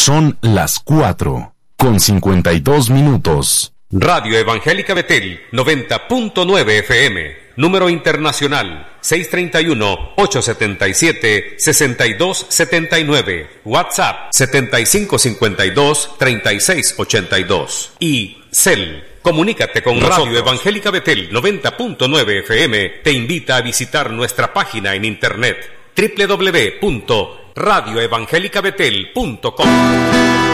Son las 4:52. Radio Evangélica Betel, 90.9 FM. Número internacional, 631-877-6279. WhatsApp, 7552-3682. Y Cel. Comunícate con Radio Evangélica Betel, 90.9 FM. Te invita a visitar nuestra página en internet, www.radioevangelicabetel.com.